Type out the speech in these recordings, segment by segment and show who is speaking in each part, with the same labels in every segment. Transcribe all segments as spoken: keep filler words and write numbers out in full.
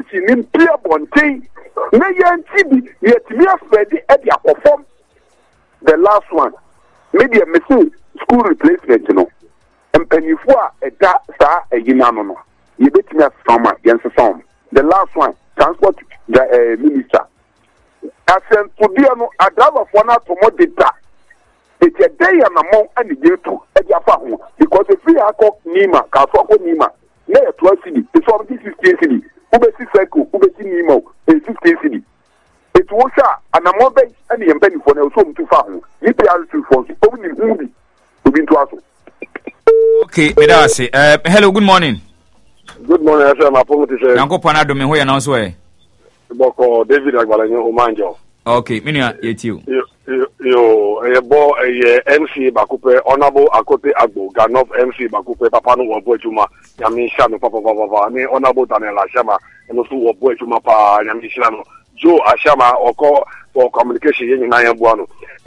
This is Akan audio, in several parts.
Speaker 1: nim pia bonte na yanti bi yetimi afredi e dia perform the last one maybe a missing school replacement no empanifo a eda sa egina no no yebetimi afama yensesom the last one transport the uh, minister asen to dia no adava for na to modita it's a day and a month and the to Ejafa because if we are called Nima, Kasoko Nima, near twelve city, it's from this fifteen city, Ubesi Seko, Ubesi Nimo, and fifteen city. It was an amount and the embedding for the home to farm. You pay out to force, only movie to be to us.
Speaker 2: Okay, Medasi. Uh, hello, good morning.
Speaker 3: Good morning, I am appointed to
Speaker 2: Uncle Panado, me, who announced way.
Speaker 3: Boko David Agbalanyo Omanjo.
Speaker 2: Okay, Minia, yet you.
Speaker 3: Yo, a boy, a M C Bakupe, Honorable Akote Agbo, Ganov M C Bakupe, Papano Wabojuma, Yami Shano, Papa Papa, me Honorable Daniel Ashama, and also Wabojuma Pa, Yami Shano, Joe Ashama, or call for communication in Nayan Buano.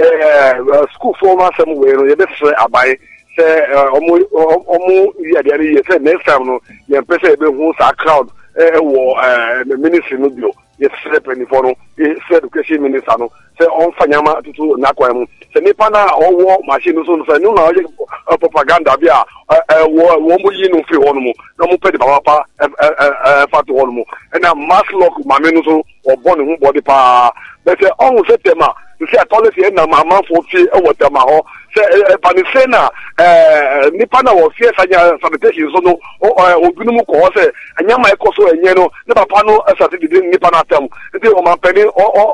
Speaker 3: Eh, school former somewhere, you better say, Abai, say, Omu, Omu, Yadi, say, next time, no, you person who's a crowd, eh, or the ministry no deal. Yes, seven for no, education minister no. Say on fanyama to nakwamu. Say nipa na owo machine so no say no na propaganda bia eh wo wo mo yi no fi hono mo. Na mo pedi baba pa eh fa to hono mo. E na mass lock mame no so obo ne hu body pa. But say on say tema, you say policy na mama for fi e wo tema ho. Say panise na eh nipa na wo fi sanya sanitation so no obinu mu ko say anyama e ko so enye no ne papa no asate di nipa na tem. Nti o man peni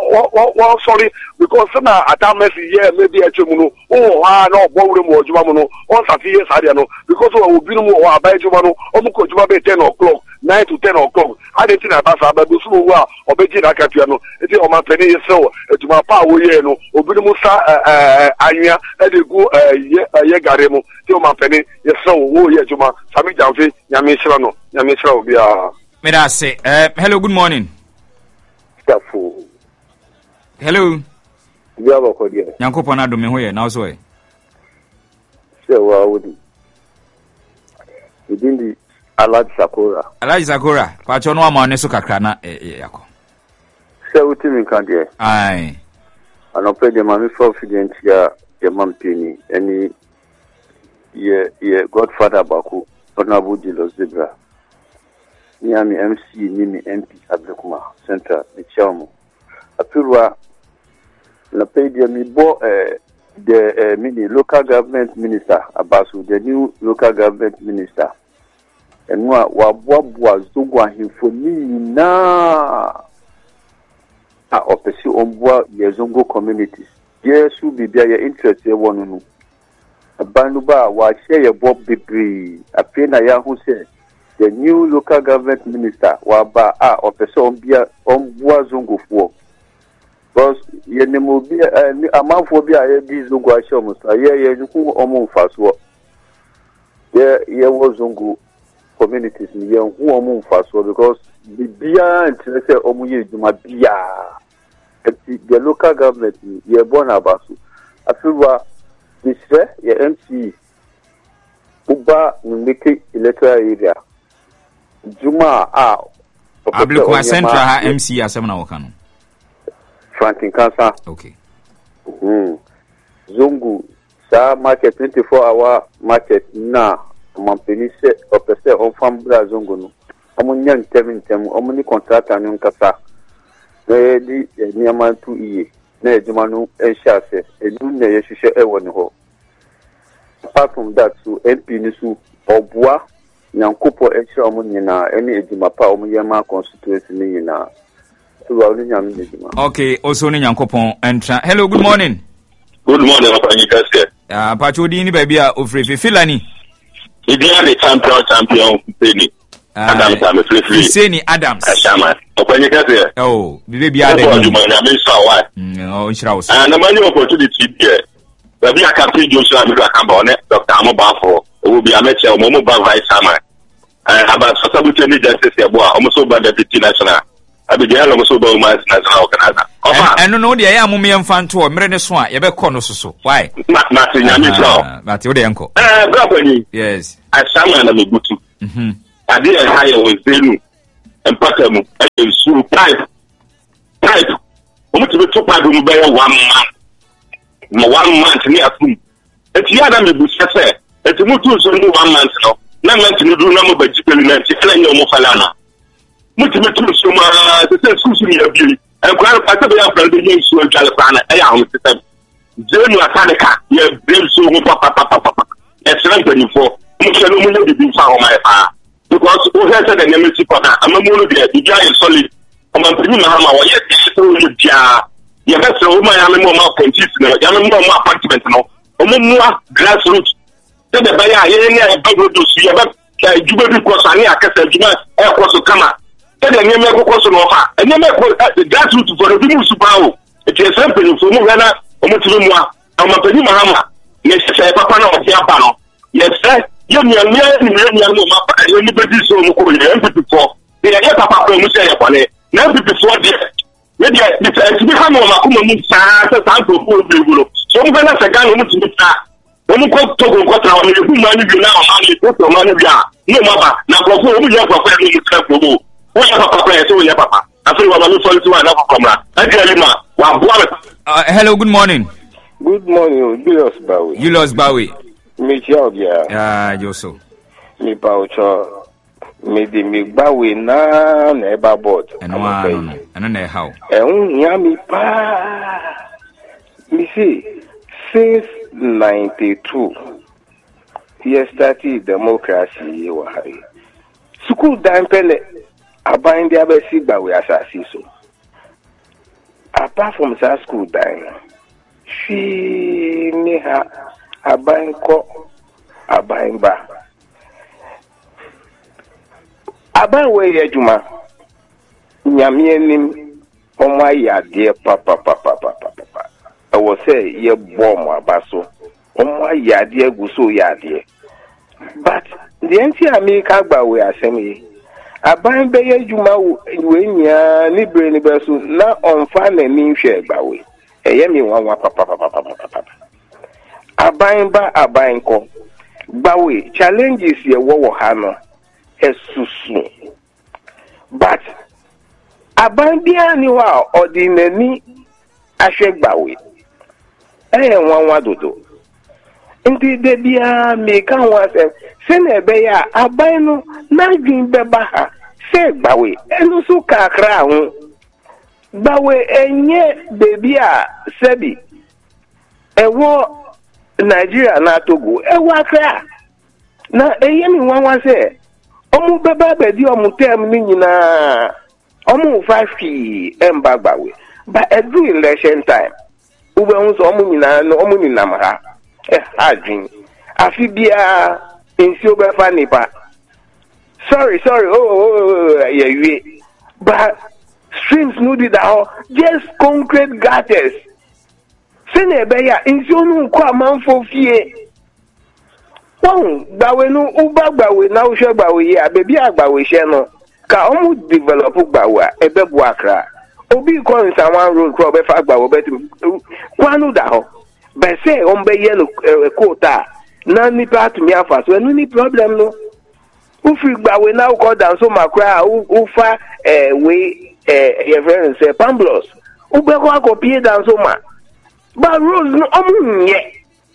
Speaker 3: o sorry because na atames here maybe a chemu no oh ha no bowure mo ojuma mo no on safi yes ade no because o obinu mu o abai juma no o mu ko juma be ten o'clock nine to ten o'clock ade ti na basa ba do so wa obeji na katua no nti o man peni yeso ejuma pa wo ye no obinu mu sa anwia ade go ye gare mo ti o man peni yeso wo ye juma sami jamfe nyame hira no nyame hira obi a
Speaker 2: me da say uh, hello good morning. Hello.
Speaker 4: You have a code here.
Speaker 2: Yanko Panado, me who now so.
Speaker 4: So, would within the Alad Sakura.
Speaker 2: Alad Sakura, Pachono Maneso Kakrana, Yako.
Speaker 4: So, what you can't hear?
Speaker 2: Aye.
Speaker 4: And I pay the money for Fident here, your mum penny, any ye, ye godfather Baku, Honorable Jilos Zebra. Niami M C, Nimi M P, Abdekuma, Center, the Chamo. Apurwa la pay me bo uh, the uh, mini local government minister Abasu, the new local government minister. And wa wa bwa zugwa himfoni na a opesi onbwa ye zongo communities. Yesu bibia ye interest ye wonu no. Abanu ba wa share ye bob bibri apena ya hu se the new local government minister wa ba a opesi onbia onbwa zongo fo. Because ye nemo bi a man for bi a ye bi zongo a show musta ye ye ku omo mfaso ye ye wo zongo communities ni ye hu omo mfaso because the bia ntse se omo ye djuma bia the local government ye born abasu afiwa disre ye M C uba nimeke electoral area djuma a
Speaker 2: Ablikwa Central ha M C asem na wakano
Speaker 4: Franklin Cancer.
Speaker 2: Okay.
Speaker 4: Mm. Zungu sa market twenty-four hour market na mampeni se opese on fambra zungu no. Omo nyan tem tem omo ni contractor ni nkasa. Na di ni amantu iye. Na ejuma no ehia se enu na ye hwehwe ewo ni ho. Apart from that so M P ni su obua nyankopo ehia omo nyina eni ejuma pa omo yema constituency ni nyina.
Speaker 2: Okay, also in Yankopon and hello, good morning.
Speaker 5: Good morning, Papa.
Speaker 2: Ah, Pacho Dini baby of Free Filani.
Speaker 5: He did the champion champion Penny. Adams, I'm a free free.
Speaker 2: Seni Adams.
Speaker 5: Ashama. Open
Speaker 2: oh, baby Adam.
Speaker 5: Oh, Strauss. And the money opportunity here. But we are Captain Joshua Mirakambonet, Doctor Amobafo, who will be a match of Momo Vice Summer. And about Sasabuti Justice Yabua, almost over Deputy National. I began almost over my national Canada.
Speaker 2: I don't know the I am Mumian fan to a Meren Swan, Yabek Konoso. Why?
Speaker 5: Nothing, I'm
Speaker 2: not your uncle.
Speaker 5: Uh,
Speaker 2: yes.
Speaker 5: I sang and I'm a good.
Speaker 2: Mm-hmm.
Speaker 5: I didn't hire with Zenu. empaka mu e su pipe pipe omo tibe to pipe mu be one month mo one month ni afum eti ya na me bu sese eti mu tu so mu one month no na month ni du na mo baji pelu na eti ala nyo mo fala na mu tibe tu so ma sese su su ni abi e kwa pa te ya fra de yin su antwale pa na e ya ho sese jenu ataneka ye blame so mo papa papa papa excellent twenty-four mo se no mo no bi fa ho ma pa because o hear say the name ti pa na amamu no de di is solid o man pedi na ma wo ye so no dia ye be so o ma ya me mo ma police na ya me mo ma apartment no o mo mo grassroots te de ba ya ye ni e ba do su ye ba ka juba bi ko sa ni akasa juma e ko so kama te de nyeme ko ko so no fa nyeme ko grassroots for the mu su pa o e ti simple so mo na o mo ti mu a o ma pedi ma ma ye se papa na o ti apa no ye se ye mi ani ni mi ani ma pa ye ni bedi so mo ko ye M P P four ye ye papa ko mu se ye bole na M P P four de ye de ti bi ha mo ma ko mo mu sa sa sa ko ko bi gulo so mo na se ga no mu ti ta o mu ko to ko ko tra o mi ku ma ni bi na o ma ni ko to ma ni bi a no ma ba na ko ko o mu ye ko ko ni mu tra ko bo o ya papa ko ye so ye papa after wa ba mi so ti wa na ko komra ajali ma wa bo
Speaker 2: Uh, hello, good morning.
Speaker 6: Good morning, Julius Bawi.
Speaker 2: Julius Bawi.
Speaker 6: Me Claudia.
Speaker 2: Ah, Joso.
Speaker 6: Me Paucho. Me di me Bawi na neba board.
Speaker 2: And one, and then how?
Speaker 6: And ya me pa. Me see, since ninety-two, he started democracy. You are school dampele. Abind the abesi Bawi asasi so. Apart from that school dying, she may have a buying co a buying bar. A buy way, Juma. Yamianim, oh my dear papa, papa, papa, papa. I will say, ye bomb a basso. Oh my dear Gusso Yadia. But the anti America by way I say. Aban beye juma we nya ni bre ni beso na onfa na ni hwe gbawe eye mi wan wa papa papa papa papa aban ba aban ko gbawe challenges ye wo wo ha no esusu but aban bia ni wa ordinary ahwe gbawe eye wan wa dodo ndi de bia me kan wa se se na ebe ya aban no na dwin beba ha se gbawe enu su kakra ho gbawe enye bebi a sebi ewo Nigeria na Togo ewo akra na eye mi wan wa se omu beba bedi omu tem ni nyina omu five fi emba gbawe ba edu election time ube hu so omu nyina no omu nyina ma eh adwin afi bia insio be fa nipa sorry sorry oh, oh, oh yeah yeah but streams no did that just concrete gutters sene be ya insio no ko amanfo fie won gbawe no uba gbawe na wo hwe gbawe ya bebi agbawe hye no ka omu develop gbawe ebebu akra obi ko nsawan road ko be fa gbawe betim kwanu da ho be say on be ye no quota na nipa atumi afa so enu ni problem no ufi gbawe na uko dan so makra ufa eh we eh reference say pamblos ube ko akopie dan so ma ba rules no omunye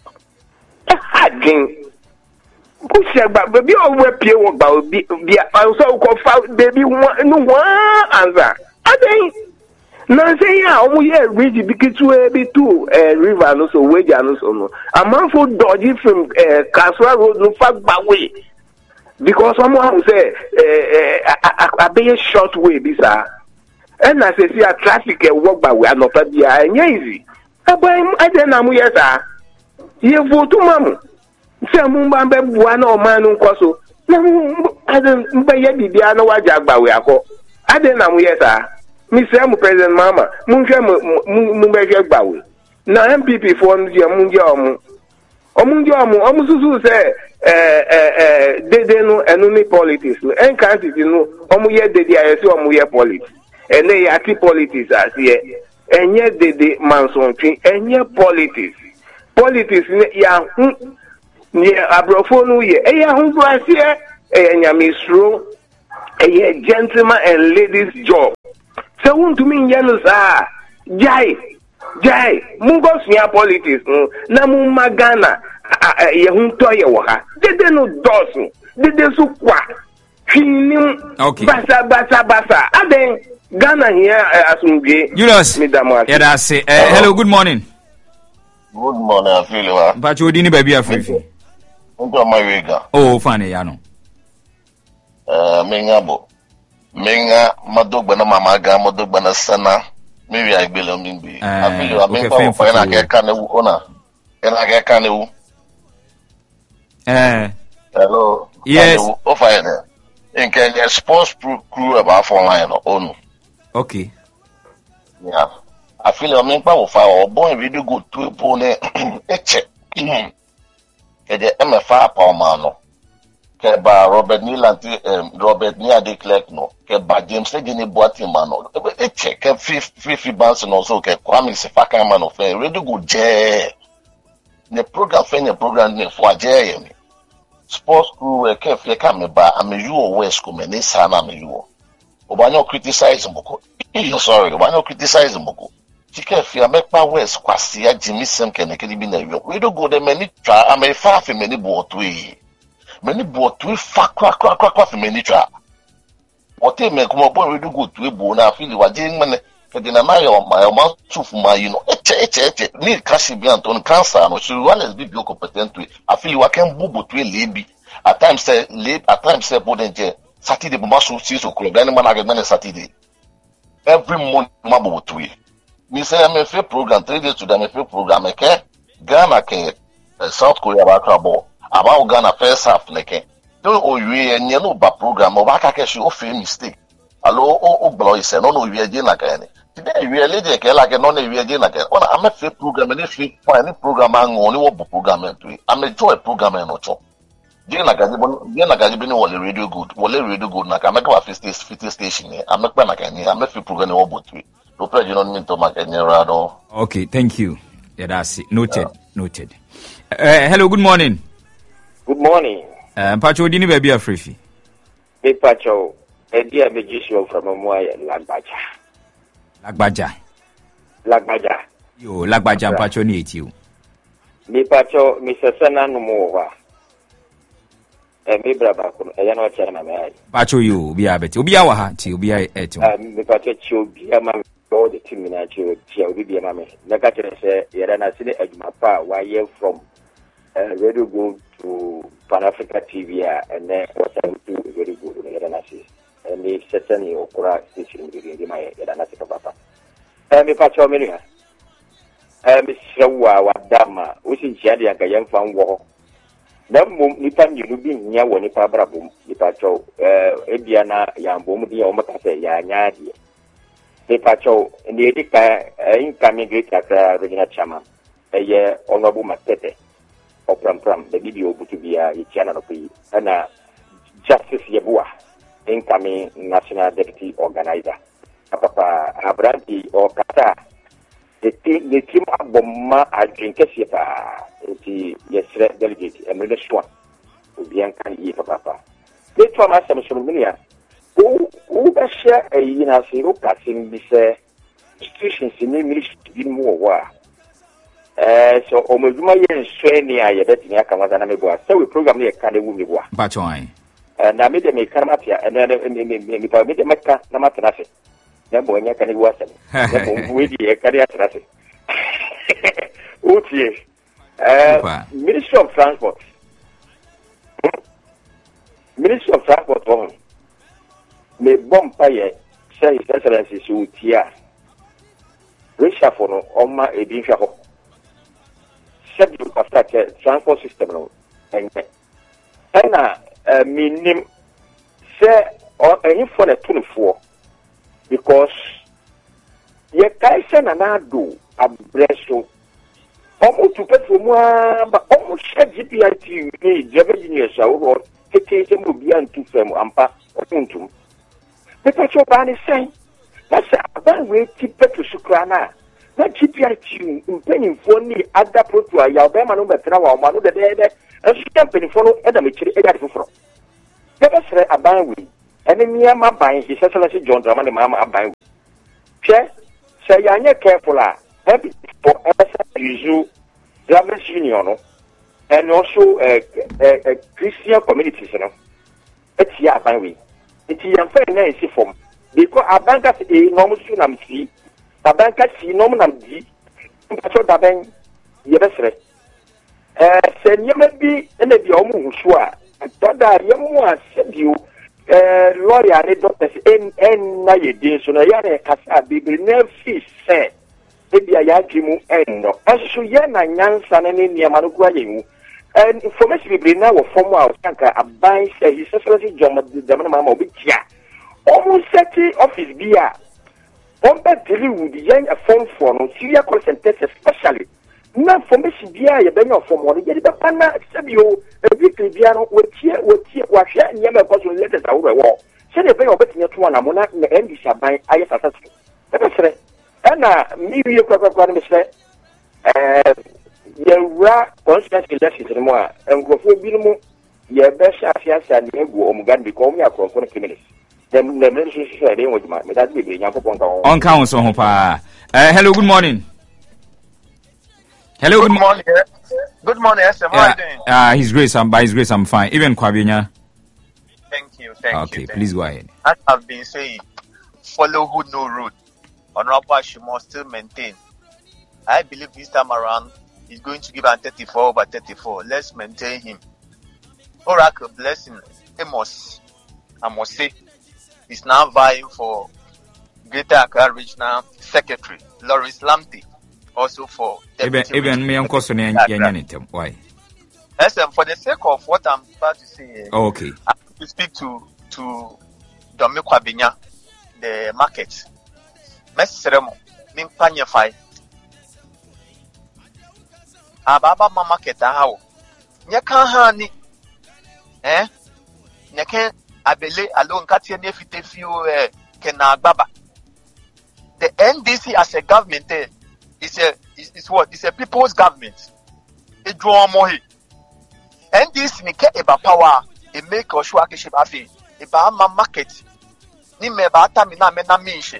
Speaker 6: agin usia gba baby o we pie wo gba obi bia so uko fa baby no one answer aden na say ya omu ye reach bikitu e bi tu eh river no so weja no so no amanfo dodge from eh Kaswa road no fa gbawe because someone say eh eh a short way bi sa and na say see a traffic e wo gbawe anopa bia enye easy abai ade na mu yesa ye votu mamu se mu mba be bua na o manu nkoso na ade mba ye bibia na waja gbawe akọ ade na mu yesa Mister President Mama, munje mu meje gbawe. Na M P P for nje munje omu. Omunje omu, omu susu se eh eh eh dede no enu ni politics no. En candidate no, omu ye dede ayesi omu ye politics. Ene ya ti politics asiye. Enye dede manson twi, enye politics. Politics ne ya hu ni abrofo no ye. E ya hu brasiye e nyamisro. a gentleman and ladies job. So want to mean yellow sir. Jai, Jai, Mungos mea politics, na Mumagana, Yahuntoya Waha. Did they no dozen? Did they so qua? Okay. Basa, basa, basa. Aden, Ghana here as Mugi.
Speaker 2: Julius, yeah, that's it. Hello, good morning.
Speaker 7: Good morning, I feel you.
Speaker 2: But you didn't baby a free. Oh, funny, I know.
Speaker 7: Uh, Mingabo. Minga, Madobana Mamaga, Madobana Sana. Maybe I belong in B. I feel you. I mean, when I get canoe owner, and I get canoe.
Speaker 2: Eh.
Speaker 7: Hello.
Speaker 2: Yes.
Speaker 7: Oh, fine. And can you sports crew about four line or no?
Speaker 2: Okay.
Speaker 7: Yeah. I feel I mean, power fire or boy, really good to a pony. A check. Get the M F R power man. Keba Robert Nilanti, um, Robert Nia de Clerk, no. Keba James Legini Boaty Mano. A check, a fifty bands and also Kwame Sefaka man of a really good jay. The program, the program for jay. Sports crew, a carefully coming by, I'm a you West Common, son, I'm a you. Obano criticize Moko. Sorry, Obano criticize Moko. Chikefia make my West, Quasia, Jimmy Sam can be there. We don't go the many try, I'm a far from many boat we. Many boat we fuck, crack, crack, crack, crack, many try. What they make more boy, we do good to a bone, I feel you are doing money. Then I or my amount to my, you know, it's a need Cassie Biant on cancer, no, she will always be competent to it. I feel you I can boo to a lady. At times say late, at times say Bodenge, Saturday, Muscle sees or club, any man I get money Saturday. Every month, Mabu to it. Me say I'm a fair program, three days to them, a fair program, okay? Ghana, South Korea about trouble, about Ghana first half, like, don't owe you a yellow back program, or back I show fair mistake. Hello, oh, boys, and no, no, we are doing like any. Today, we are lady, like a non we are doing like I'm a fair program, and if you find any program, I'm only one program to it. I'm a joy program and not. Jena Gajibini was a radio good, was a radio good. Like I make my fifty station here. I make my Nakani, I make the program over to it. No pleasure on me to make any rado.
Speaker 2: Okay, thank you. Yeah, that's it. Noted, yeah. Noted. Uh, hello, good morning.
Speaker 8: Good morning.
Speaker 2: Uh, Pacho, didn't baby a free.
Speaker 8: Hey, Pacho, a dear magician from Amoy, Lagbaja.
Speaker 2: Lagbaja.
Speaker 8: Lagbaja.
Speaker 2: You, Lagbaja, Pacho, need you.
Speaker 8: Me, Pacho, Mister Sana no more. Eh, me braba ko e yana wacha na mai
Speaker 2: Pacho you obi abeti obi awa ha ti obi eto
Speaker 8: ah me pacho chi obi ama all the team na chi chi obi bi ama me na ka tere se yera na sine aduma pa wa ye from uh, Radio Go to Pan Africa T V and then what I do very good yera na si and me setani okura station bi ndi mai yera na si papa eh me pacho me ria eh me srawa wa dama wo si jiade aka yemfa nwo na mum nipa nyinu bi nya wo nipa brabom nipa chow eh ebia na ya mbom di o maka se ya nya die nipa chow ndi edika incoming great akra regional chairman eye honorable matete opram pram the video butu bia ye chana no pi na justice yebua incoming national deputy organizer papa abranti o kata the team the team abomma adrinkesi pa ti yesre delegate emre shwa obian kan yi papa the to ma sam so minia o o ba share e yina se o kasin bi se institutions ni ministry bi mu wa eh so o mejuma ye nswe ni aye beti ni aka maza na mebo a so we program ni e ka de wu mebo a
Speaker 2: ba chon
Speaker 8: na me de me karamatia and me me pa me de maka na matana se na bo nya kan wu asem na bo we di e ka de atana se utie uh, Ministry of Transport. Ministry of Transport, oh, me bompaye say His Excellency Sutia. Risha for no oma ebinhwa ho. Said you have that transport system no and na minim say or any for the twenty-four because ye kaisa na na do abreso omo to petrol mo ba omo share G P I T ni jebe junior shawo tete se mo bia ntu fam ampa otuntum petrol ba ni sen na sa ba we ti petrol sukra na na G P I T mpeni fo ni ada proto ya ba ma no betra wa ma no de de de ensu mpeni fo no e da me chiri e da foforo bebe sere aban we enemy ma ban his excellency John Dramani Mahama ban che say you careful ah for use Drivers Union and also uh, uh, uh, Christian communities you know it's ya ban we it's ya fair na isi form because abanka e normal sunam si abanka si normal nam di mpacho daben ye besre eh se nyema bi na bi omu husu a toda ye mu a sebio eh lawyer ne doctors en en na ye din so na ya ne kasa bibiri na fi se e bia ya dwimu en no aso ye na nyansa ne ne niam no kwa ye mu and information bibiri na wo form a kanka aban se his excellency John Dramani Mahama obi tia almost thirty office bia on be deal with the young form for no Syria concentrate especially na information bia ye benya form one ye be pana sebio e weekly bia no wetie wetie wahwe nyama ko so letters awo wo se de benya obetinye to na mo na N D C aban aye successful e be sere e na mi wie kwa kwa na me sere eh ye ra constituency elections mo a engrofo bi no ye be sha afiasa na egu omugande because omu akrofo no criminals them them relationship say dey wojuma me that be be nyankopon ka
Speaker 2: on count so ho pa eh hello good morning hello
Speaker 9: good, good morning good morning S M how are you doing
Speaker 2: ah uh, his grace I'm by his grace I'm fine even Kwabenya
Speaker 9: thank you thank
Speaker 2: okay,
Speaker 9: you
Speaker 2: okay please go ahead
Speaker 9: as I've been saying follow who no road Honorable she must still maintain I believe this time around he's going to give an thirty-four over thirty-four let's maintain him Oracle blessing Amos I must say is now vying for Greater Accra Regional Secretary Lawrence Lamte, also for
Speaker 2: Deputy even me uncle why?
Speaker 9: Yes, and for the sake of what I'm about to say,
Speaker 2: oh, okay.
Speaker 9: I have to speak to to Domi Kwabenya, the market. Messi Seremo, Nim Panyafai. Ababa ma market how? Nyaka hani, eh? Nyaka Abele alone katia ne fite fiu eh, kena baba. The N D C as a government eh, is a is, is what? It's a people's government. It draw more. N D C ni ke eba power e make oshwa ke shebafi. Eba ma market. Ni me ba ata mi na me na minche.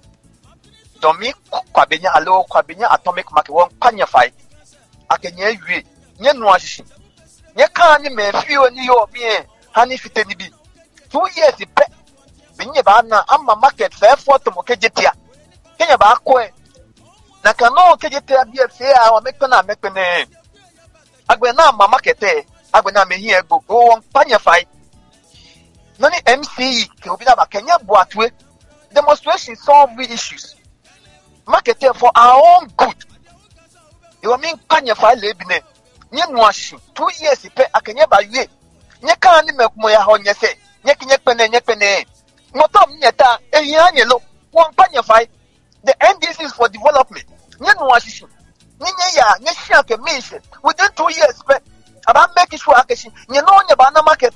Speaker 9: Domi Kwabenya alo Kwabenya atomic market won panyafai. Akenye yue. Nye no ahihyi. Nye kan ni me fiu ni yo mi eh. Hani fite ni bi. Two years pe binye ba na amma market fair photo mo kejetia kenya ba ko e na kano kejetia bi e fe a wa mekpe na mekpe ne agbe na amma market e agbe na mehi ego go won panya fai no ni M C E ke obi na ba kenya boatwe demonstration solve the issues market for our own good you mean panya fai le bi ne nye no ahyi two years pe akenya ba yue nye kan ni mekumo ya ho nye se nyek nyek pene nyek pene motom nyeta ehia nyelo won panya fai the N D C is for development nye no ashishi nye ya nye hia ke mission within two years pe aba make sure akeshi nye no nye ba na market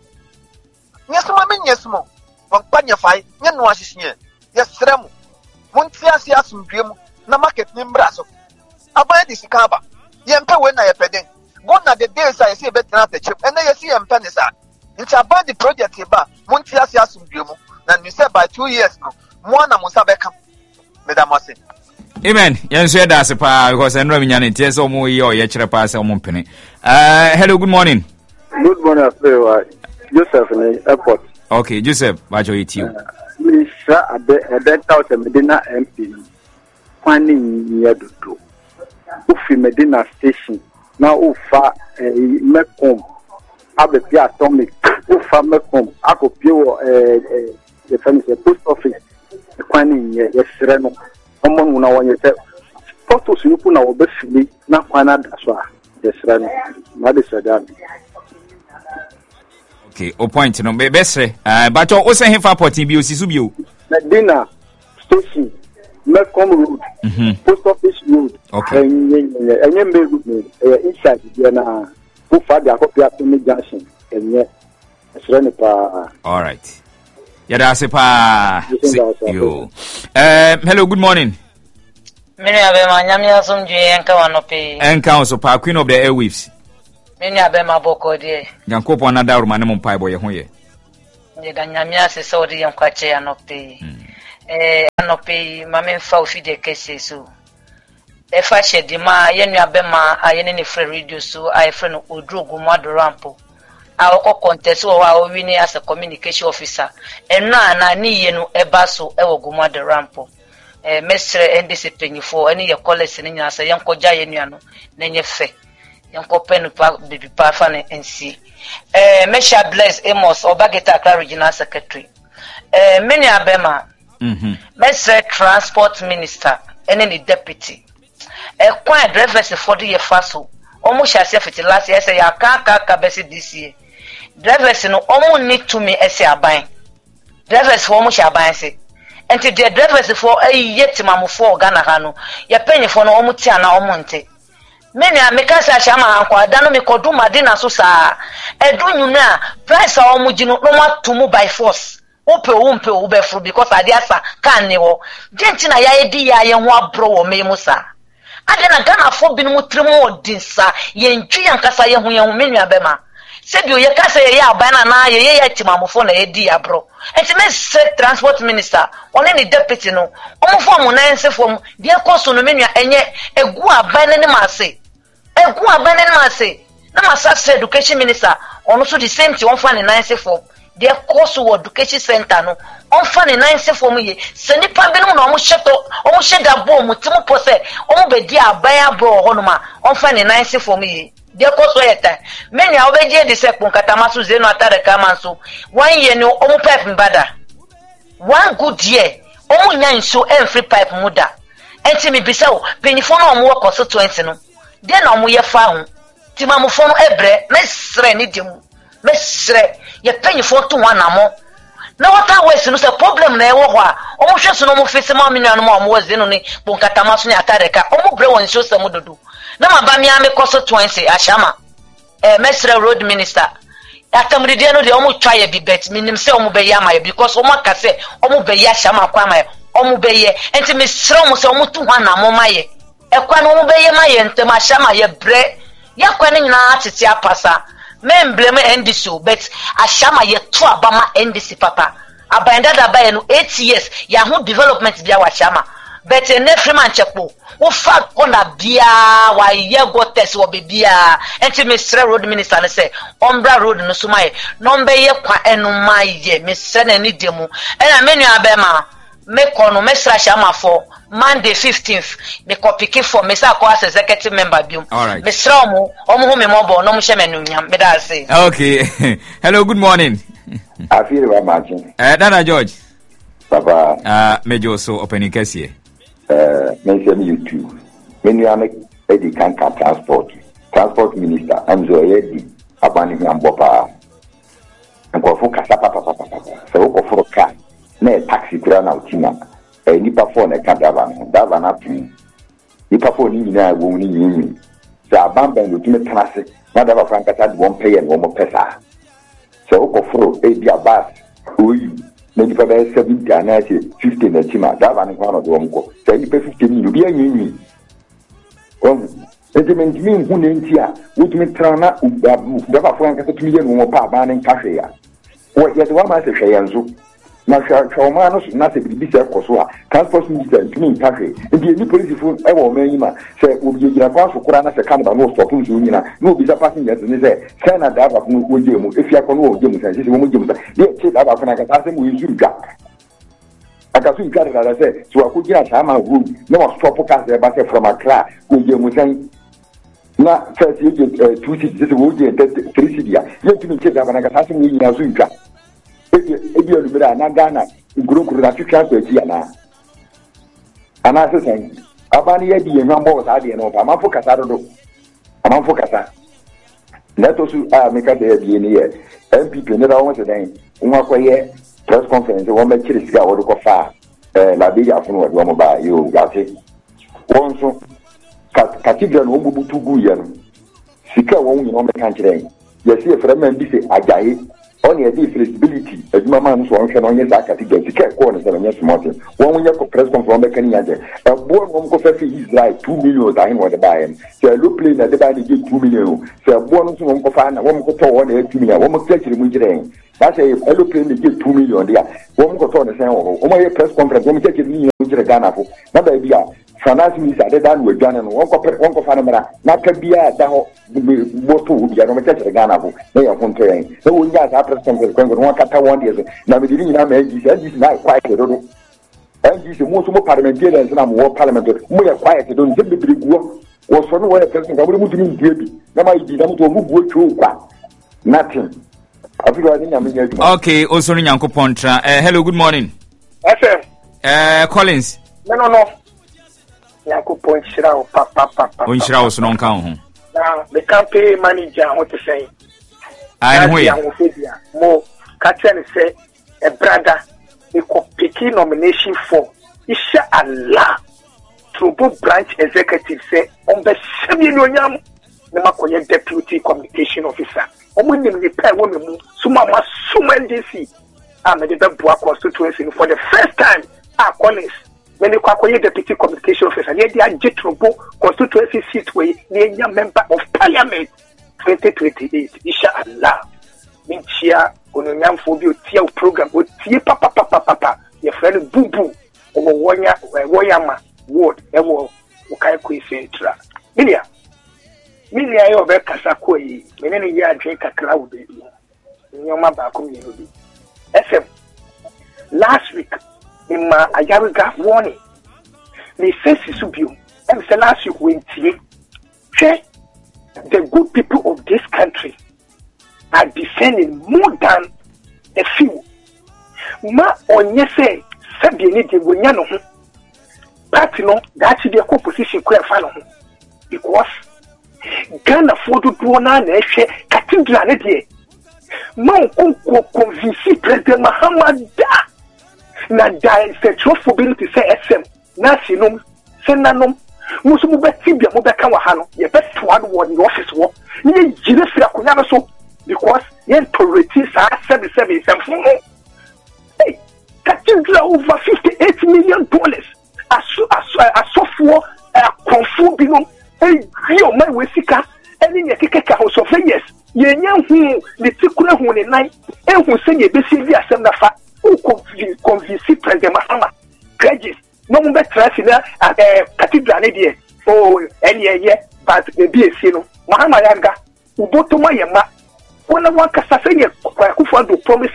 Speaker 9: nye suma me nye sumo won panya fai nye no ashishi nye yesremu mun tiasi asumdwem na market ni mbraso aba di sikaba yempe we na yepeden go na the days I see better at the chip and you see yempe ni sa. It's about the project about Montias Yasumbium, and you said by two years now, one Musabeka, Madam Masi.
Speaker 2: Amen. Yes, that's a pa because I'm running an intense or more or yet pass on penny. Uh, hello, good morning.
Speaker 10: Good morning, Joseph in the airport.
Speaker 2: Okay, Joseph, what do you eat you?
Speaker 10: Misha, a dead out of Medina M P, finding near the door. Ufi Medina Station, now Ufa, Mekom. Abe pia atomic ufa mekom ako pio eh eh the family post office kwani yesere no omo na wonye se photos yupu na obefili na kwana daso a yesere no na de sada.
Speaker 2: Okay, o point no be besre eh but o se hefa portin bi osisu bi o
Speaker 10: Medina Station Mekom Road mm-hmm. Post Office Road
Speaker 2: okay
Speaker 10: enye mbe road eh inside dia na ufa dia ko pia to junction enye esrene pa.
Speaker 2: All right. Yada se pa yo. Um hello, good morning.
Speaker 11: Many abe ma nyame asomdwe enka wanope.
Speaker 2: Enka so pa queen of the airwaves.
Speaker 11: Many abe ma boko die.
Speaker 2: Yankopon na daru ma ne mo pai boye ho ye.
Speaker 11: ye da nyamia se so de yankwache anope eh anope mame fa ofide kese so e fa shedi ma ye nua be ma ayene ne frɛ radio so ay frɛ no Odrogu Madorampo awoko contest wo wa wini as a communication officer enna na ni ye no eba so e wo Madorampo eh mestre N D C penyifo ene ye college ne nyasa yankogya ye nua no na nye fe yankopenu pa baby pa fa ne nsi eh Mesha Bless Amos Obageta Accra Regional Secretary eh many abema mhm mestre Transport Minister ene ni deputy eh kwan drivers for the yefaso omo hyase fiti last year say ya ka ka ka besi this year drivers no omo need to me ese aban drivers for omo hya aban se enti the drivers for eh yetimamo for Ghana ha no ya penyifo no omo tia na omo nte many amekasa shama anko da no me kodu madina so sa edunyu na price a omo gino no matumu by force ope o mpe o be fru because ade asa kan ne wo denti na ya edi ya ye ho abro wo me musa ade na Ghana fo bi no mutrimu odinsa ye ntwi yankasa ye ho ye ho menu abema se bi o ye kasa ye ya abana na ye ye yatimamofo na edi abro enti me se transport minister one ni deputy no omo fo mo na ensefo mo de koso no menu enye egu abana ne mase egu abana ne mase na masa education minister ono so the same thing on fa ne ensefo de koso wo education center no on fa ne ensefo mo ye se nipa bi no na omo hyeto omo hyeda bo mo timo po se omo be di aban abro ho no ma on fa ne ensefo mo ye de koso yeta many a obeje de se kunkatama so zeno atare kama so one year no omo pipe mbada one good year omo nya nso every pipe muda enti me bisa o penifo no omo wo constituency no de na omo ye fa ho timamofo no ebre mesre ni demu mesre ye penifo to wanamo na wata wesi no se problem na e wo ho a omo hwe so no mo fese ma menu no omo wo zeno ni kunkatama so ni atare ka omo bre won so se mo dodo na mabami ame constituency ashama eh mesre road minister atamri de no de omo twa ye bi bet minim se omo be ya ma because omo aka se omo be ya ashama kwa ma omo be ye enti mesre omo se omo tu hwa na mo ma ye e kwa no omo be ye ma ye ntem ashama ye bre ya kwa ne nyina atete apasa me emblem N D C bet ashama ye to abama N D C papa abanda da ba ye no eight years ya ho development bia wa ashama bet ne freeman chepo wo fa kona bia wa ye go test wo bia enti Mister Road Minister ne say ombra road no so mai no mbe ye kwa enuma ye Mister na ni demu ena menu abema me kono me sra shama for Monday fifteenth me kopiki for me sa ko as executive member bium me sra omo omo ho me mobo no mo hye menu nyam me da say
Speaker 2: okay hello good morning
Speaker 12: I feel very much
Speaker 2: eh Dana George
Speaker 12: papa
Speaker 2: ah uh, mejo so opening case here
Speaker 12: uh mention you too when you are the kanka transport transport minister Anzo Yedi abani nyambopa nko fu kasa papa papa papa so ko fu ka na taxi kura na utima e nipa fo na ka dava no dava na tu nipa fo ni nyina wo ni nyimi sa bamba no tumi tanase na dava franka ta won pay and won pesa so ko fu e bia bas oyu na nipa ba seventy na fifty na tima dava ni kwa no do mko sa nipa fifty ni no bia nyimi um element mi hu ne ntia wotumi trana dava franka ta tumi ye no pa ba ne nkahwe ya wo ye de wa ma se hwe yanzu na shawma no na se bibi se koso a transport minister ntumi nkahwe ndi ni police fo e wo man yima se obi gira kwa so kura na se kan ba no stop nso nyina no obi za passengers ni se se na da ba no oje mu efia ko no oje mu se se wo mu je mu se de che da ba ko na ka ta se mu yizu ga aka su ga da se so akugira sama hu no wa stop ka se ba se from Accra oje mu se na first you get two cities se wo je three cities ya ntumi che da ba na ka ta se mu nyina su ga ebi olubira na Ghana ngurukuru na twitwa ko ati ana ana sesen abani ye di enwa mbo sa de no pa manfo kasa dodo amanfo kasa neto su a meka de bi ni ye M P P ne da won se den nwa ko ye press conference won me kiri siga wo ko fa eh la bi ya funu wo mo ba yo gate won so cathedral wo bubutu gu ye no sika won nyino me kan kire ye se frema bi se ajaye on a flexibility as my man so on your category to get corners and yes mountain. One year press conference can yaje. A boy won't go for is like two million dying on the buy him. So I look play that the buy get two million. So a boy won't go find a woman go to one eight million, one more catch him with rain. That's a look play they get two million there. One go to the same over. My press conference, one catch him with Ghana for not idea. Finance minister they done with Ghana and one go one go find not can be a down both two would be a catch the Ghana for they are from train. So we got our press conference going one cut one years. Now we didn't have this is not quiet. And this is most more parliamentarians and I'm more parliament. We are quiet, don't simply be good. Was from where a person can move in baby. Now I did not move to nothing.
Speaker 2: Okay, also in Yanko Pontra. Hello, good morning.
Speaker 13: F M.
Speaker 2: Uh, Collins.
Speaker 13: No, no, no. Yanko Point Shirao, papa, papa.
Speaker 2: On Shirao, so don't count.
Speaker 13: Now, the campaign manager, what to say?
Speaker 2: I know.
Speaker 13: More, Katyan say, a brother, a picking nomination for Isha Allah. Trouble branch executive say, on the seven yam, the Makoya deputy communication officer. Omo nim repair woman suma ma suma D C a me de boa constituency for the first time a Collins when the kwakoye deputy communication officer ne dia Jetrobo constituency seat we ne nya member of parliament twenty twenty-eight inshallah minchia ononyamfo bi otia program otie papa papa papa ye friend bubu owo wonya woyama ward ewo ukai kwesentra milia Milia yo be kasa ko yi menene ya adwen kakra wo be bi nyoma ba ko mi no bi S M last week in my Ayaruga warning they say sisubio and say last week when tie che the good people of this country are defending more than a few ma onye say sabi ni de wonya no ho party no that the opposition ko e fa no ho because Ghana for the Duana Neshe, Cathedral Nedie. No convince President Muhammad Da. Nada is a trophy to say S M. Nasinum, Senanum, Musumu Betibia, Mobeka Wahano, your best one word in the office work. You Gilifia Kunamaso, because yen priorities are seventy-seven is a Hey, Cathedral over fifty-eight million dollars. A software, a confubinum. Hey, yo, my Wesika, and in your keka house of yes, ye young who the Tikura who in night, and who say ye basically a semafa, who convince President Mahama, Gregis, no better as in a cathedral idea, oh, any year, but the B S C, Mahama Yanga, who bought to my yama, when I want Casafania, who found to promise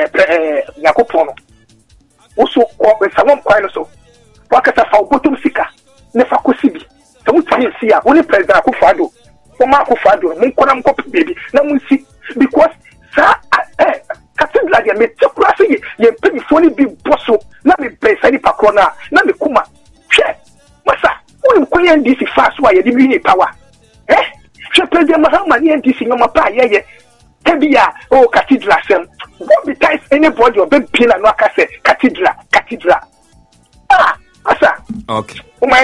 Speaker 13: Yakopono. Also, with someone quite so, Wakasa bottom seeker, Nefakosibi. So we see ya only President Akufo-Addo, former Akufo-Addo, mun kona mun copy baby. Na mun see because sa eh cathedral ya me tekura se ye pay phone bi bosso na me pesa ni pakrona na me kuma. She masa we ko N D C fast wa ye di win power. Eh? She President Mahama ni N D C nyoma pa ye ye. Tebia oh cathedral sem. What be ties anybody or be pin and waka say cathedral cathedral. Ah, asa.
Speaker 2: Okay.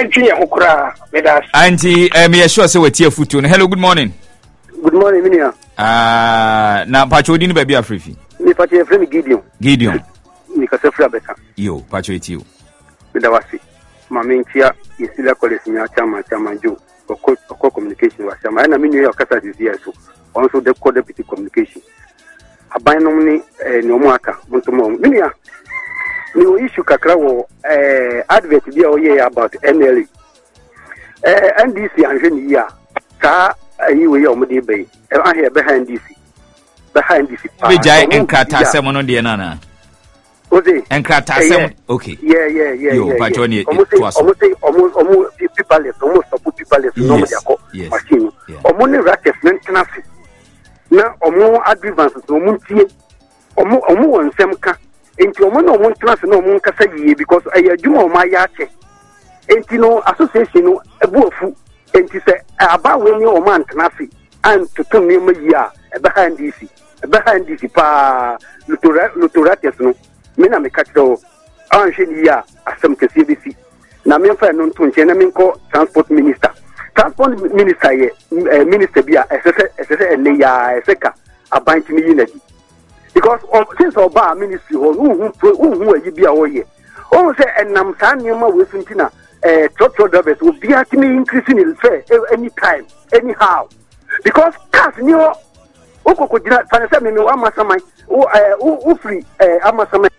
Speaker 13: Auntie,
Speaker 2: uh, me assure say we tie futu. Hello, good morning.
Speaker 14: Good morning, Minia.
Speaker 2: Ah, uh, na pacho di ni baby afrifi.
Speaker 14: Me pacho friend Gideon.
Speaker 2: Gideon.
Speaker 14: Me ka se fra beta.
Speaker 2: Yo, pacho etio.
Speaker 14: Me da wasi. Ma mentia isila college nya chama chama jo. Oko oko communication wa chama. Na me new kasa this year so. Also the code deputy communication. Aban no ni eh no mu aka. Monto mo. Minia. No issue kakra wo eh advert bi o ye about N L A. Eh N D C anhwe ni ya. Ka ayi we o mde be. E ahia behind D C. Behind D C.
Speaker 2: Be jai enkrata asem no de na na.
Speaker 14: Oze.
Speaker 2: Enkrata asem. Okay.
Speaker 14: Yeah yeah yeah.
Speaker 2: Yo, pacho ni
Speaker 14: to aso. Omo say omo omo people left, omo stop people left no mo yakọ machine. Omo ni racket maintenance. Na omo advance no mo tie. Omo omo won sem ka. Enti omo no omo trans no omo nkasa yiye because ayi adwuma omo ayache. Enti no association no ebu ofu. Enti se aba we ni omo antnafi and to tun ni ma yiya e behind D C. E behind D C pa lutora lutorates no. Me na me katro anhwe ni ya asem kesi B C. Na me fa no nto nche na me nko transport minister. Transport minister ye minister bia esese esese ene ya eseka abanti mi yinadi. because um, since Oba ministry ho who who who yi bia wo ye o say enam sa nneema we suntina eh trotro drivers will be actually increasing in fare any time anyhow because cars ni o okoko dina fanese me me wa masamai o eh o free eh amasamai.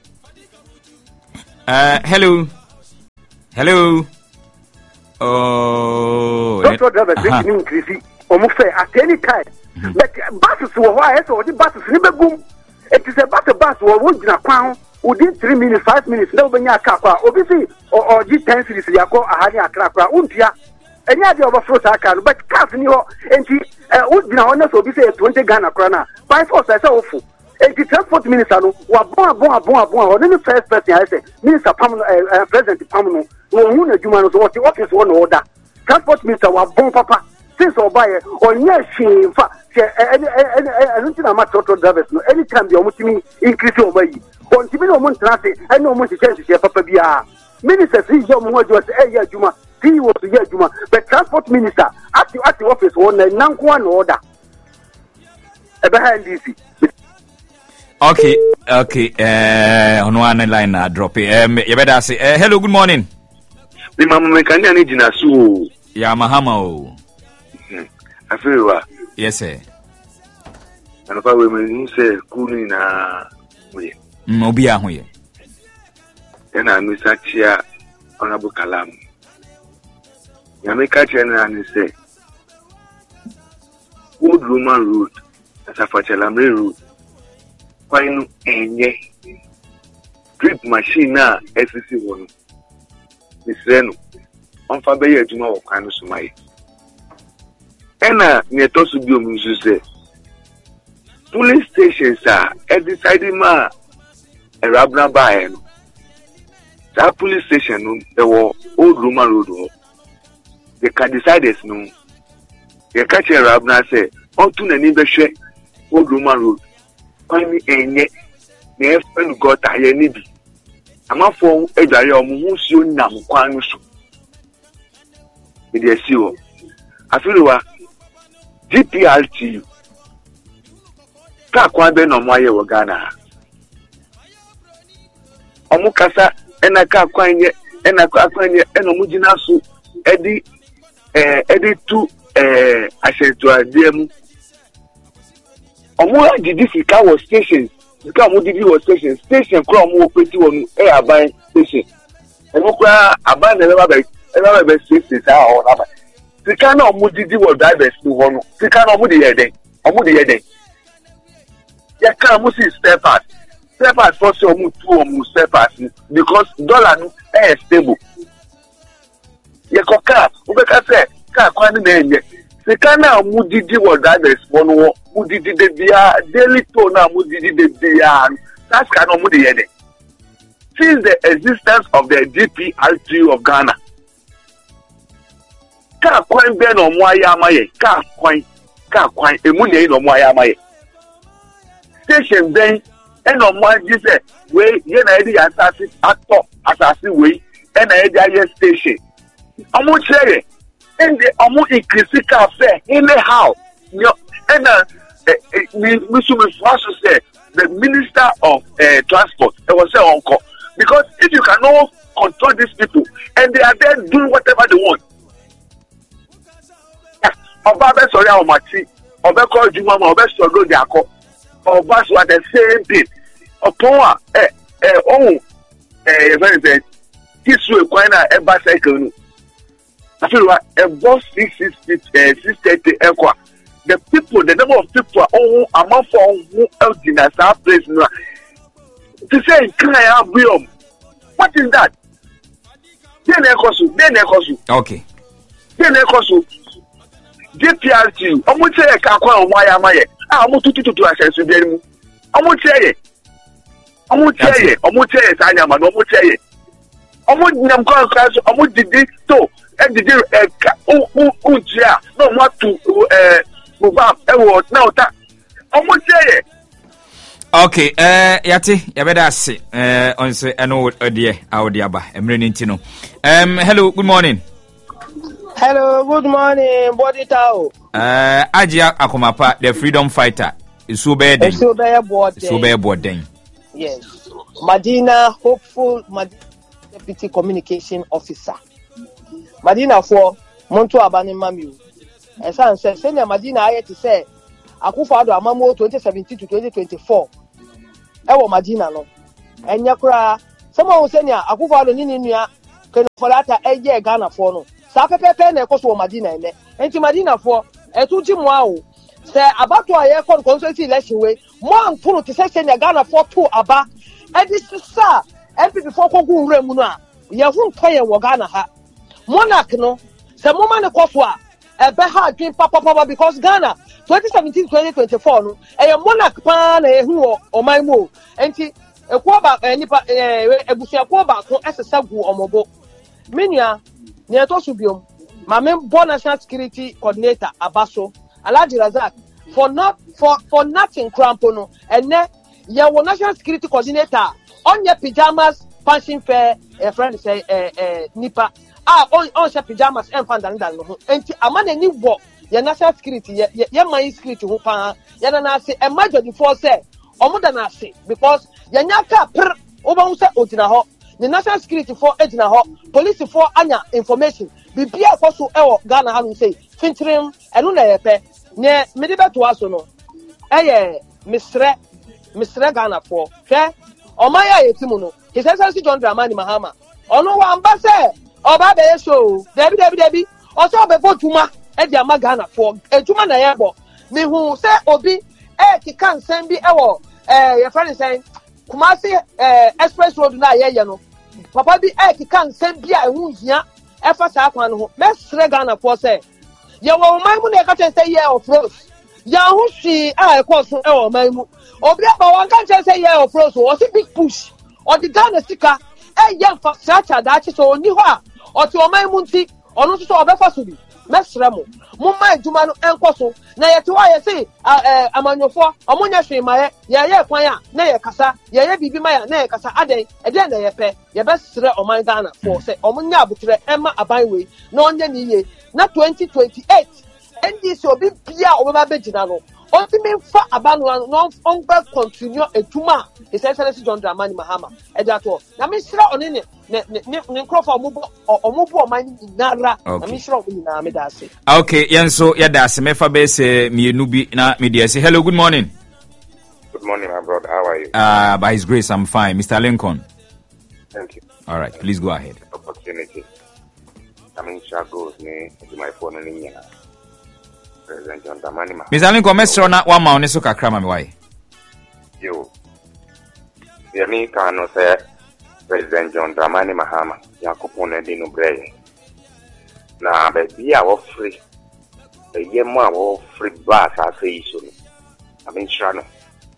Speaker 2: Uh hello hello oh
Speaker 14: trotro drivers uh-huh. They increase omo fare at any time mm-hmm. But buses wo ho a so the buses ni begum. It is about a bus or would not crown within three minutes, five minutes, no when you are obviously or G ten series, you go a higher crap, Untia, and you have a fruit I can, but casting your and she would be honest, obviously twenty Ghana krona, by force, I saw awful. eighty transport minister, who are born, born, born, born, or then the first person I say, Minister Pamela, President Pamela, who knew you man was what the office one order. Transport minister was born, Papa. Since or buy or yes, she in fact, I don't think I'm not total drivers. No, anytime the Omutimi increase over you. On Tibino Montrasi, I know much chances here, Papa Bia. Minister, see your more was a year Juma, he was a year Juma, but transport minister at the at the office one and non one order. A behind easy.
Speaker 2: Okay, okay, uh, on one line, I drop it. Um, you better say, uh, hello, good morning.
Speaker 15: The Mamma Canadian Jinasu.
Speaker 2: Yamahamo.
Speaker 15: I feel what?
Speaker 2: Yes, sir.
Speaker 15: And if I were when you say, Kunina, we
Speaker 2: Mobia, we
Speaker 15: then I miss Achia Honorable Kalam. Yamaka Chena and say, Wood Roman Road, as a Fachalamre Road, Quine Enye, drip machine now, S C one. Miss Reno, on Fabia Juma of Kanusumai. Ena neto subi omusu se police stations are e decide ma erabna ba no that police station no there were old Roman road ho they can decide this no they catch erabna say onto nani be hwe old Roman road kwani enye na efen got aye ni bi amafo edware omo hu si onyam kwan no so e dey see ho afiruwa G P R T ka kwa be no moye wo Ghana omu kasa ena ka kwa nye ena ka kwa nye ena mu gina so edi eh edi tu eh asetu adem omu agidi fika wo station fika mu didi wo station station kro omu opeti wonu e aban station enu kwa aban na ba ba e ba ba station sa o na ba sika na omu didi wo drivers ni hono sika na omu de yeden omu de yeden ya ka mu si spare part spare part for so omu tu omu spare part because dollar no e stable ya ko ka u be ka se ka kwa ni na enye sika na omu didi wo drivers hono mu didi de bia daily to na mu didi de bia that's kind of mu de yeden since the existence of the G P R T of Ghana ka kwan be no mo aya amaye ka kwan ka kwan emu ne no mo aya amaye station ben e no mo agi se we ye na edi assassin actor assassin we e na edi aye station omo chere and the omo increase ka fe in the how no and we we should also say the minister of uh, transport it was say uncle because if you cannot control these people and they are there doing whatever they want Oba be sorry our machi, Oba call Juma, Oba struggle the akọ, Oba so at the same thing. Upon eh eh oh eh very very this way quite a bicycle. I feel like a bus six six eh six thirty equa. The people, the number of people oh among for who out in that place no. To say cry abuyom. What is that? Then ekosu, then ekosu.
Speaker 2: Okay.
Speaker 15: Then ekosu. G P R T omo che ka kwa omo aya maye ah omo tutututu asensu bi enu omo che ye omo che ye omo che ye sanya ma no omo che ye omo nyam kwa kwa omo didi to e didi e ka u u u jia no mo tu eh mo ba e wo na ota omo che ye.
Speaker 2: Okay, eh yati yabeda ase eh onse eno odie awodiaba emre nti no. Um hello, good morning.
Speaker 16: Hello, good morning, Body Tao.
Speaker 2: Uh, Ajia Akomapa, the freedom fighter. Isu be den.
Speaker 16: Isu be board.
Speaker 2: Isu be board den.
Speaker 16: Yes. Madina Hopeful Madina Deputy Communication Officer. Madina for Monto Abani Mamiu. And so say senior Madina I to say Akufo-Addo Amamo twenty seventeen to twenty twenty-four. Ewo Madina no. Enya kura someone senior Akufo-Addo ni nua ken folata eje Ghana for no. Sa pepepe na ekoso Madina ene. Enti Madina for etuji mo awo. Say about to aye kon constituency election we mo anturu to say senior Ghana for two aba. E dis sa M P before kogu nre mu no a ye hu nkaye wo Ghana ha. Monarch no se mo ma ne koso a ebe ha adwin papa papa because Ghana twenty seventeen to twenty twenty-four no e monarch pa na ehu o oman mu enti ekwo ba nipa ebusia kwo ba ko esesa gu omobo menua ne to so biom ma me bo national security coordinator Abaso Alhaji Razak for not for for nothing crampo no ene ye wo national security coordinator onye pajamas passing fair a friend say eh eh nipa ah on on she pajamas en fan dan dan no enti amana ni wo ye national security ye ye man security ho pa ye na na say e major for say omuda na say because ye nyaka per oba say odina ho the national security for edina ho police for anya information bibia koso e wo Ghana ha no say fintrim enu na ye pe ne mede beto aso no eye misre misre Ghana for hwe omaya yetimu no his excellency John Dramani Mahama ono wa ambase oba be show debi debi debi oso be fotuma e di ama Ghana for etuma na yebo me hu se obi e kika nsem bi e wo eh ye friend say Kumasi eh express road na ye ye no papa bi e kika nsem bi a ehu hia e fa sa kwan no ho mesre Ghana for say ye wo man mu na ka say ye of rose ya hu shi a e course e wo man mu obi aba wan kan say ye of rose o si big push o di Ghana sika e ye fa structure da chi so oni ho a o ti o man mu nti onu so obe fa so bi mesre mo mo ma aduma no enkoso na ye ti wa ye say amanyofo omonya hwe ma ye ye ye kwan a na ye kasa ye ye bibi ma ya na ye kasa aden e de na ye pe ye besre oman Ghana for say omonya abutre ema aban we na onye ni ye na twenty twenty-eight N D C obi bia obeba begina no ultimate fa abanu no on go continue etuma his excellency John Dramani Mahama e that all na me sira oni ne ne ne crofo omubo omubo oman nara na me sira oni na me da say
Speaker 2: okay yenso ya da se mefa be se mienu bi na media say hello good morning.
Speaker 17: Good morning my brother, how are you?
Speaker 2: Uh by his grace I'm fine. Mister Lincoln.
Speaker 17: Thank you.
Speaker 2: All right, please go ahead.
Speaker 17: Opportunity. I mean shagoes ne my phone ni nyana. President John Dramani Mahama.
Speaker 2: Mister Lincoln, Mister na one ma so kakra ma me why?
Speaker 17: Yo. Ya mi ka no say President John Dramani Mahama yakopone di no breye. Na be bia wo free. E ye mo a wo free ba sa say iso no. I mean sure no.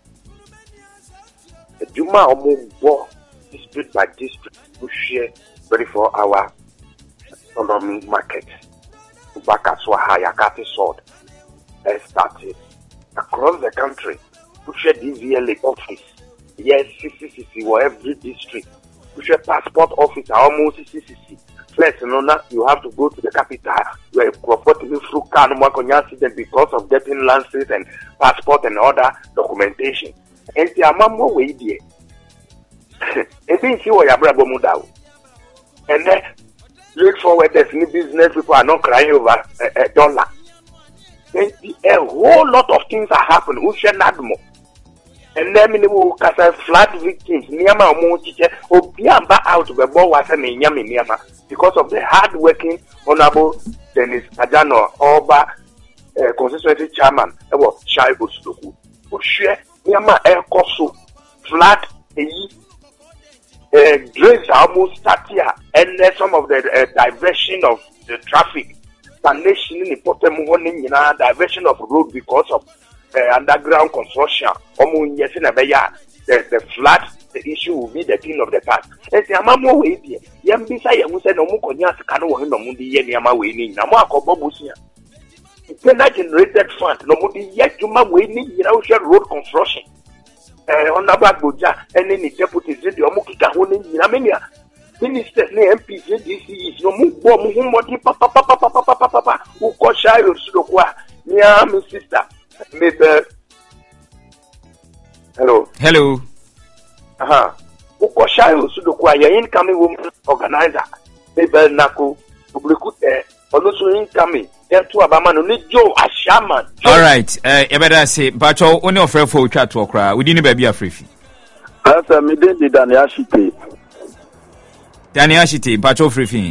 Speaker 17: The Juma omo bo district by district to share twenty-four hour economic market. Bakaswa Hayakati sword started across the country to share D V L A office. Yes, C C C C for every district. To share passport office almost C C C C. First, you know, now you have to go to the capital where comfortable through Kanu accident because of getting license and passport and other documentation. And the amamo way there. And then see what you're about. And then look forward, there's new business people are not crying over a, a dollar. And a whole lot of things are happening. Who shall not more? And then we will cast flood victims. Niama Omochiche, Obiamba out of the ball was a Niami Niama because of the hard working Honorable Dennis Ajano Oba uh, constituency chairman. About Shai Busuku. Who share Niama Air Kosu flood a Uh, drains are almost start here, and then some of the uh, diversion of the traffic, stagnation in the diversion of road because of uh, underground construction. The, the flood, the issue will be the thing of the past. And the amamo way there, Yambisa Yamusa no Mukonya Kano in the Mundi Yama winning, Namako Bobusia. It's generated fund, no Mundi Yakuma winning, you know, road construction. Eh on about Boja and any deputies the Omukika honing Yamania ministers ne M Ps D C is no mu bo mu moti papa papa papa papa papa who ko share sudokwa nia my sister maybe Hello.
Speaker 2: Hello.
Speaker 17: Aha. Uko shayo sudoku ya incoming woman organizer. Ebe nako ublikute olosu incoming. Yentu abama no ni Joe Ashama.
Speaker 2: All right. Eh uh, ebeda say bacho oni ofre for twa to okra. We didn't be afrefi.
Speaker 4: Asa mi den di Daniel Ashite.
Speaker 2: Daniel Ashite bacho frefi.